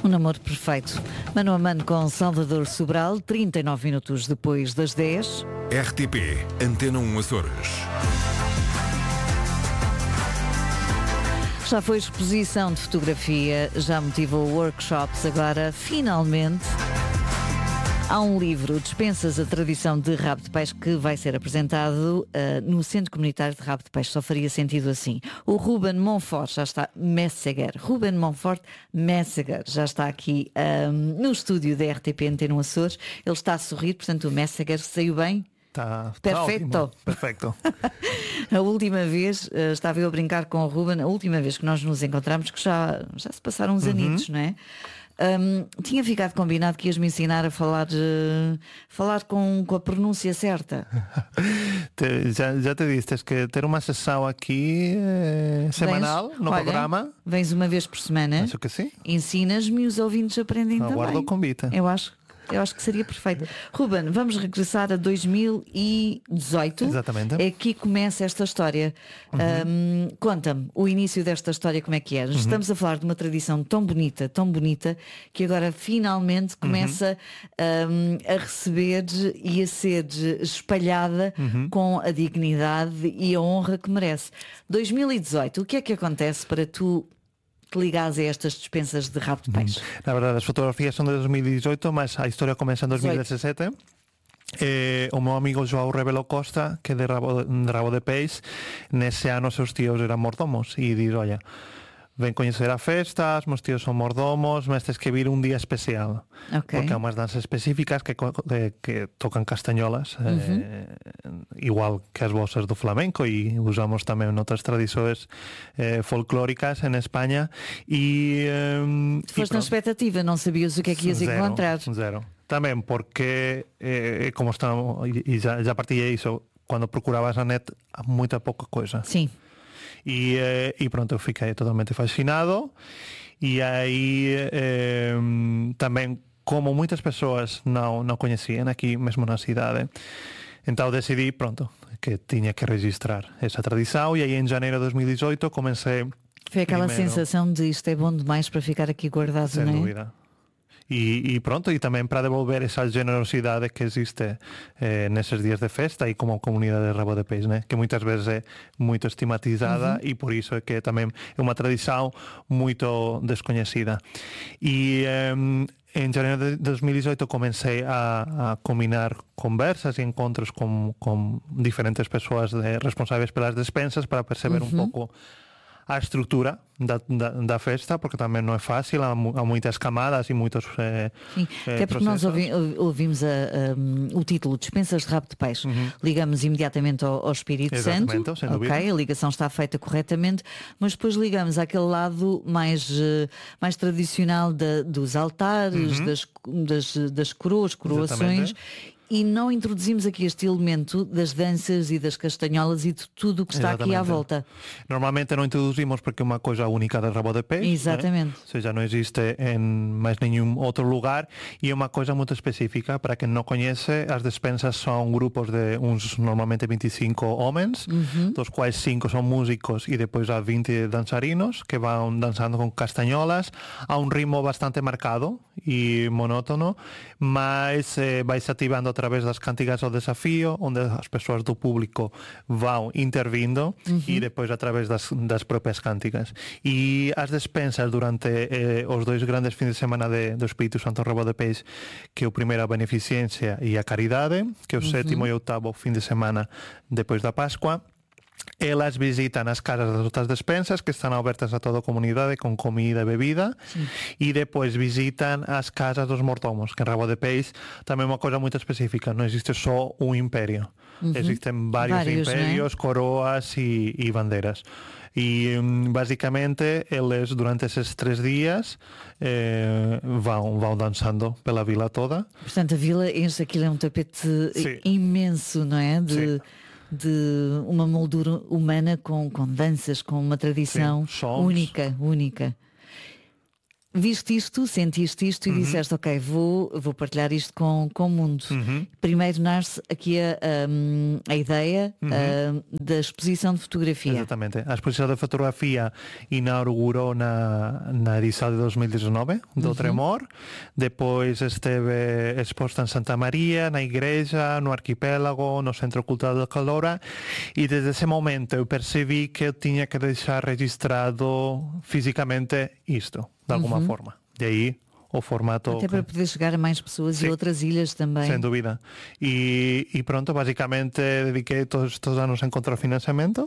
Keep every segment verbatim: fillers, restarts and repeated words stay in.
Um namoro perfeito. Mano a mano com Salvador Sobral, trinta e nove minutos depois das dez. R T P, Antena um Açores. Já foi exposição de fotografia, já motivou workshops, agora finalmente há um livro, Dispensas a Tradição de Rabo de Peixe, que vai ser apresentado uh, no Centro Comunitário de Rabo de Peixe. Só faria sentido assim. O Ruben Monfort já está, Messager, Ruben Monfort Messager já está aqui um, no estúdio da R T P Antena um Açores. Ele está a sorrir, portanto o Messager saiu bem. Tá, perfeito. Tá perfeito. A última vez, uh, estava eu a brincar com o Ruben, a última vez que nós nos encontramos, que já, já se passaram uns uhum. anitos, não é? Um, tinha ficado combinado que ias-me ensinar a falar, uh, falar com, com a pronúncia certa. te, já, já te disse, tens que ter uma sessão aqui eh, semanal vens, no olha, programa. Vens uma vez por semana. Acho que sim. Ensinas-me e os ouvintes aprendem Aguardo também. Guardo o convite. Eu acho. Eu acho que seria perfeito. Ruben, vamos regressar a dois mil e dezoito. Exatamente. Aqui começa esta história. Uhum. Um, conta-me o início desta história, como é que é? Uhum. Estamos a falar de uma tradição tão bonita, tão bonita, que agora finalmente começa uhum. um, a receber e a ser espalhada uhum. com a dignidade e a honra que merece. dois mil e dezoito, o que é que acontece para tu ligadas a estas dispensas de rabo de peixe? Na verdade, as fotografias são de dois mil e dezoito, mas a história começa em dois mil e dezessete. Eh, o meu amigo João Rebelo Costa, que é de rabo de, rabo de peixe, nesse ano os seus tios eram mordomos e diz, olha, vem conhecer a festa, os meus tios são mordomos, mas tens que vir um dia especial. Okay. Porque há umas danças específicas que, que, que tocam castanholas, uhum. eh, igual que as vossas do flamenco, e usamos também noutras tradições eh, folclóricas em Espanha. E, eh, tu foste na expectativa, não sabias o que é que ias zero, encontrar. Zero. Também porque, eh, como estão, e já, já partilhei isso, quando procurabas na net, há muita pouca coisa. Sim. E, eh, e pronto, eu fiquei totalmente fascinado e aí eh, também, como muitas pessoas não, não conheciam aqui mesmo na cidade, então decidi, pronto, que tinha que registrar essa tradição, e aí em janeiro de dois mil e dezoito comecei. Foi aquela primeiro, sensação de isto é bom demais para ficar aqui guardado, sem não é? dúvida. E, e pronto, e também para devolver essa generosidade que existe eh, nesses dias de festa e como comunidade de rabo de peixe, né? Que muitas vezes é muito estigmatizada uhum. e por isso é que também é uma tradição muito desconhecida. E um, em janeiro de dois mil e dezoito comecei a, a combinar conversas e encontros com, com diferentes pessoas de, responsáveis pelas despensas para perceber uhum. um pouco a estrutura da, da, da festa, porque também não é fácil, há, há muitas camadas e muitos eh, Sim, eh, até porque processos. nós ouvi, ouvimos a, a, o título Dispensas de Rabo de Peixe, uhum. ligamos imediatamente ao, ao Espírito Exatamente, Santo, sem ok, dúvida. a ligação está feita corretamente, mas depois ligamos àquele lado mais, mais tradicional da, dos altares, uhum. das, das, das coroas, coroações. Exatamente. E não introduzimos aqui este elemento das danças e das castanholas e de tudo o que está Exatamente. Aqui à volta. Normalmente não introduzimos porque é uma coisa única de rabo de peixe. Exatamente. Né? Ou seja, não existe em mais nenhum outro lugar e é uma coisa muito específica. Para quem não conhece, as despensas são grupos de uns normalmente vinte e cinco homens, uhum. dos quais cinco são músicos e depois há vinte dançarinos que vão dançando com castanholas a um ritmo bastante marcado e monótono, mas eh, vai se ativando através das cânticas ao desafio, onde as pessoas do público vão intervindo uhum. e depois através das, das próprias cânticas. E as despensas durante eh, os dois grandes fins de semana de, do Espírito Santo Rabo de Peixe, que é o primeiro a beneficência e a caridade, que é o uhum. sétimo e oitavo fim de semana depois da Páscoa, elas visitam as casas das outras despensas que estão abertas a toda a comunidade com comida e bebida Sim. e depois visitam as casas dos mordomos, que em Rabo de Peixe também é uma coisa muito específica, não existe só um império, uhum. existem vários, vários impérios, né? Coroas e, e bandeiras. E basicamente eles durante esses três dias eh, vão, vão dançando pela vila toda. Portanto, a vila enche, aquilo é um tapete Sim. imenso, não é? De... Sim. de uma moldura humana com, com danças, com uma tradição Sim, única, única. viste isto, sentiste isto e Uhum. disseste, ok, vou, vou partilhar isto com, com o mundo. Uhum. Primeiro nasce aqui a, a, a ideia Uhum. a, da exposição de fotografia. Exatamente. A exposição de fotografia inaugurou na, na edição de dois mil e dezenove do Uhum. Tremor. Depois esteve exposta em Santa Maria, na igreja, no arquipélago, no Centro Cultural de Calora, e desde esse momento eu percebi que eu tinha que deixar registrado fisicamente isto, de alguma Uhum. forma. De aí o formato... Até para poder chegar a mais pessoas Sim. e outras ilhas também. Sem dúvida. E, e pronto, basicamente dediquei todos estos anos a encontrar financiamento,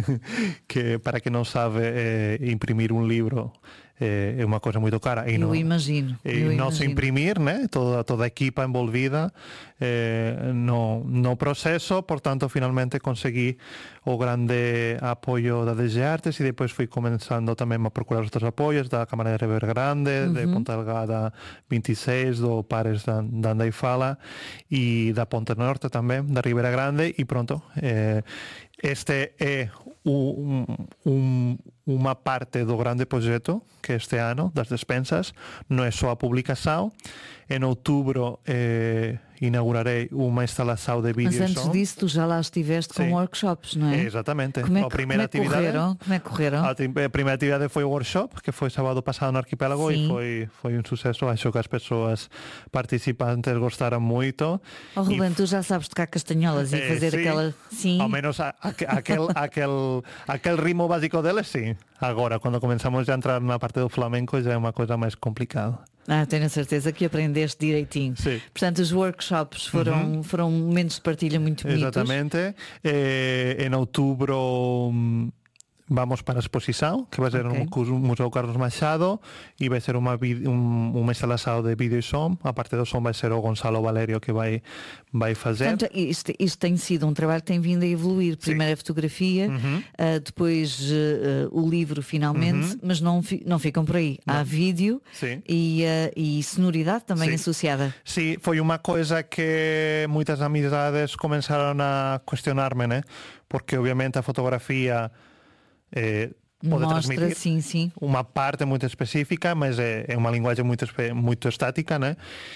que para quem não sabe, eh, imprimir um livro eh, é uma coisa muito cara. E Eu não, imagino. e eu não se imagino. imprimir, né? toda, toda a equipa envolvida eh, no, no processo, portanto, finalmente consegui o grande apoio da D G Artes e depois fui começando também a procurar outros apoios da Câmara de Ribeira Grande, Uhum. de Ponta Delgada vinte e seis, do Pares da, da Andai Fala e da Ponte Norte também, da Ribeira Grande e pronto. Eh, este é um, um, uma parte do grande projeto que este ano, das despensas, não é só a publicação. Em outubro eh, inaugurarei uma instalação de vídeo Mas e antes som. disso, tu já lá estiveste com Sim. workshops, não é? Exatamente. Como é a que, primeira como é que atividade, correram? Como é que correram? a ti- a primeira atividade foi o workshop, que foi sábado passado no arquipélago Sim. e foi, foi um sucesso. Acho que as pessoas participantes gostaram muito. Oh, E Ruben, tu já sabes tocar castanholas e Eh, fazer sim. aquela... Sim. Ao menos a, a, aquel, aquel, aquel ritmo básico deles, sim. Agora, quando começamos a entrar na parte do flamenco, já é uma coisa mais complicada. Ah, tenho a certeza que aprendeste direitinho. Sim. Portanto, os workshops foram, Uhum. foram momentos de partilha muito bonitos. Exatamente. Eh, em outubro hum, vamos para a exposição, que vai ser Ok. no Cu- Museu Carlos Machado, e vai ser uma, vid- um, uma instalação de vídeo e som. A parte do som vai ser o Gonçalo Valério que vai, vai fazer. Portanto, isto, isto tem sido um trabalho que tem vindo a evoluir. Primeiro a fotografia, Uhum. ah, depois ah, o livro finalmente, Uhum. mas não, fi- não ficam por aí. Há vídeo Sim. e, ah, e sonoridade também Sim. associada. Sí, foi uma coisa que muitas amizades começaram a questionar-me, né? Porque obviamente a fotografia eh, pode Mostra, transmitir sim, sim. uma parte muito específica, mas é, é uma linguagem muito, espe- muito estática, né?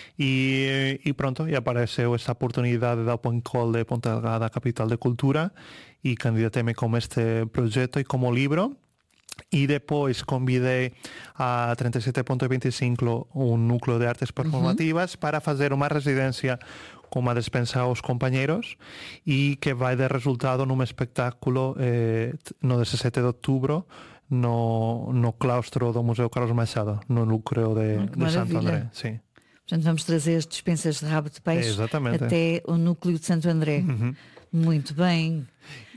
E, e pronto, e apareceu esta oportunidade da Open Call de Ponta Delgada, capital de cultura, e candidatei-me como este projeto e como livro. E depois convidei a trinta e sete ponto vinte e cinco, um núcleo de artes performativas, para fazer uma residência com uma despensa aos companheiros e que vai dar resultado num espetáculo eh, no dezessete de outubro no, no claustro do Museu Carlos Machado, no núcleo de, Ah, que de Santo maravilha. André. Sim. Portanto, vamos trazer as dispensas de rabo de peixe Exatamente. até o núcleo de Santo André. Uhum. Muito bem.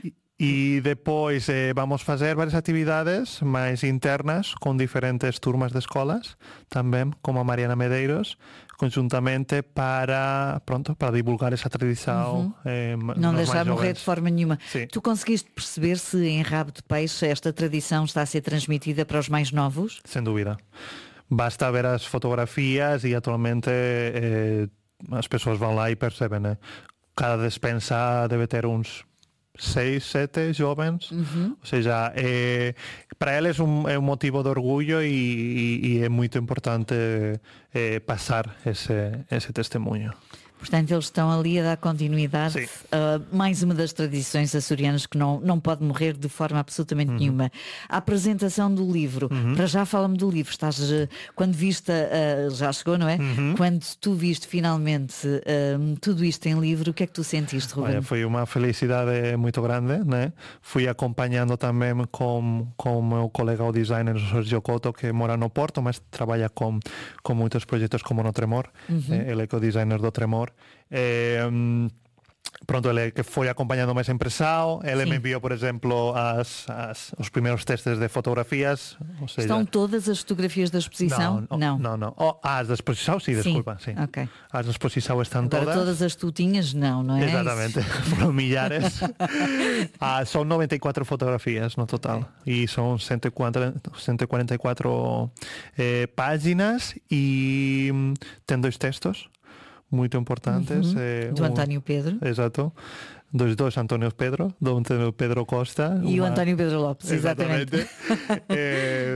E depois eh, vamos fazer várias atividades mais internas com diferentes turmas de escolas, também como a Mariana Medeiros, conjuntamente para, pronto, para divulgar essa tradição. eh, Não nos deixar mais morrer jovens. de forma nenhuma. Sim. Tu conseguiste perceber se em rabo de peixe esta tradição está a ser transmitida para os mais novos? Sem dúvida. Basta ver as fotografias e atualmente eh, as pessoas vão lá e percebem, né? Cada despensa deve ter uns seis, sete jovens, Uhum. ou seja, é, para eles um, é um motivo de orgulho e, e, e é muito importante eh, passar esse, esse testemunho. Portanto, eles estão ali a dar continuidade Sim. a mais uma das tradições açorianas que não, não pode morrer de forma absolutamente nenhuma. A apresentação do livro. Para já fala-me do livro. Estás, eh, quando viste, eh, já chegou, não é? Quando tu viste finalmente eh, tudo isto em livro, o que é que tu sentiste, Ruben? Olha, foi uma felicidade muito grande, né? Fui acompanhando também com, com o meu colega o designer Sergio Couto, que mora no Porto, mas trabalha com, com muitos projetos como no Tremor. Eh, ele é o designer do Tremor. Eh, hum, Pronto, ele que foi acompanhando máis empresao, ele Sim. me enviou, por exemplo, as, as, os primeiros testes de fotografías. Ou seja, Estão todas as fotografias da exposição? Não, não, não. Oh, as da exposição, sim, Sim. desculpa, sim. Ok. As da exposição estão Agora todas. todas as tutinhas, não, não é? Exatamente, foram milhares. Ah, são noventa e quatro fotografias no total e são cento e quarenta e quatro eh, páginas e hum, tem dois textos muito importantes. Uhum. eh, Do um- António Pedro Exato. Dos dois António Pedro, do António Pedro Costa. e o uma- António Pedro Lopes, exatamente. Eh,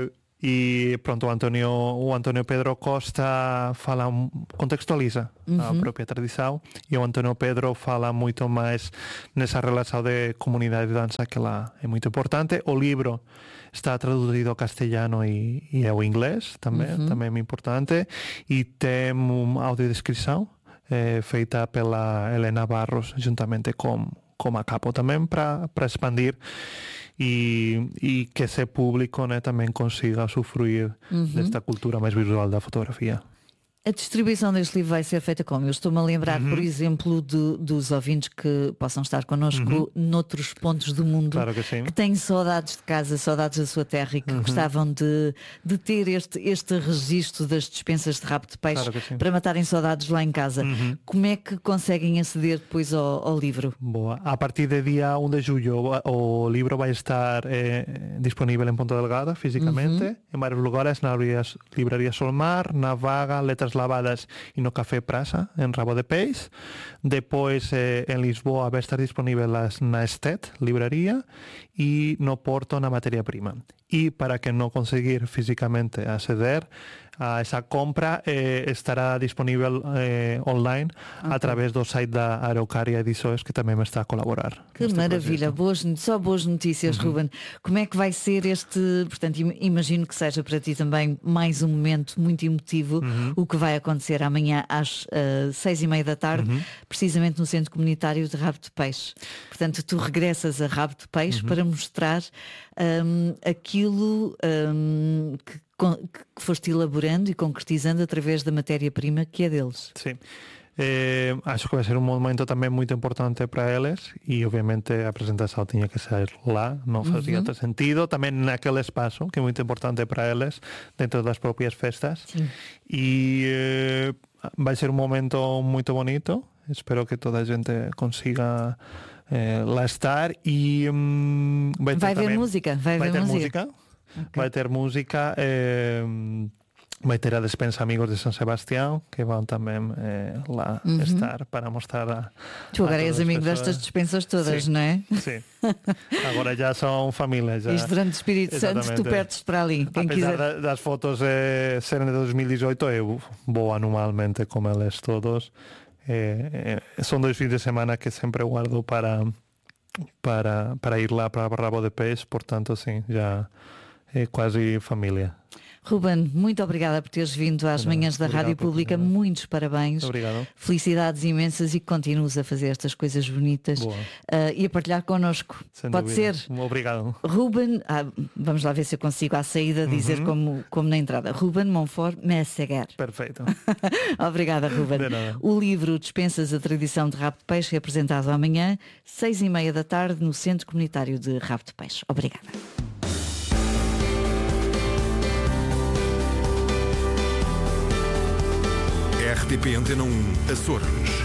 E pronto, o António, o António Pedro Costa fala, contextualiza uhum. a própria tradição, e o António Pedro fala muito mais nessa relação de comunidade de dança, que lá é muito importante. O livro está traduzido ao castelhano e, e ao inglês, também, uhum. também é muito importante, e tem uma audiodescrição eh, feita pela Helena Barros, juntamente com, com a Capo também, para expandir e, e que esse público, né, também consiga usufruir uhum. desta cultura mais visual da fotografia. A distribuição deste livro vai ser feita como? Eu estou-me a lembrar, uhum. por exemplo, de, dos ouvintes que possam estar connosco uhum. noutros pontos do mundo, claro que, sim. que têm saudades de casa, saudades da sua terra e que uhum. gostavam de, de ter este, este registro das dispensas de rabo de peixe claro para matarem saudades lá em casa. Uhum. Como é que conseguem aceder depois ao, ao livro? Boa. A partir do dia um de julho o livro vai estar eh, disponível em Ponta Delgada, fisicamente, uhum. em vários lugares, na livraria Solmar, na Vaga, Letras Lavadas e no Café Praça, em Rabo de Peixe. Depois, eh, em Lisboa, vai estar disponível na Estet, livraria, e no Porto, na Matéria Prima. E para quem não conseguir fisicamente aceder a essa compra, eh, estará disponível eh, online okay. através do site da Araucaria Edições, que também me está a colaborar. Que maravilha, boas, só boas notícias, uhum. Ruben. Como é que vai ser este, portanto, imagino que seja para ti também mais um momento muito emotivo, uhum. o que vai acontecer amanhã às uh, seis e meia da tarde, uhum. precisamente no Centro Comunitário de Rabo de Peixe. Portanto, tu regressas a Rabo de Peixe uhum. para mostrar um, aquilo um, que que foste elaborando e concretizando através da matéria-prima que é deles. Sim. Eh, acho que vai ser um momento também muito importante para eles e obviamente a apresentação tinha que ser lá, não fazia uhum. outro sentido, também naquele espaço que é muito importante para eles dentro das próprias festas. Sim. E eh, vai ser um momento muito bonito, espero que toda a gente consiga eh, lá estar e hum, vai, vai ver também, música, vai, vai ver ter música. música. Okay. Vai ter música, eh, vai ter a despensa Amigos de São Sebastião, que vão também eh, lá uhum. estar para mostrar a. Tu agora és amigo destas dispensas todas, sim, não é? Sim. Agora já são famílias. Já. Isto durante o Espírito Santo, tu perdes para ali. Quem Apesar quiser. das fotos eh, serem de dois mil e dezoito, eu vou anualmente com eles todos. Eh, eh, são dois fins de semana que sempre guardo para, para, para ir lá para Rabo de Peixe, portanto, sim, já. É quase família. Ruben, muito obrigada por teres vindo às manhãs da Rádio Pública. Muitos parabéns. Obrigado. Felicidades imensas e que continues a fazer estas coisas bonitas uh, e a partilhar connosco. Sem Pode dúvida. ser. Obrigado. Ruben, ah, vamos lá ver se eu consigo à saída dizer uhum. como, como na entrada. Ruben Monfort Messeguer. Perfeito. Obrigada, Ruben. O livro Dispensas a Tradição de Rabo de Peixe é apresentado amanhã, seis e meia da tarde, no Centro Comunitário de Rabo de Peixe. Obrigada. R T P Antena um Açores.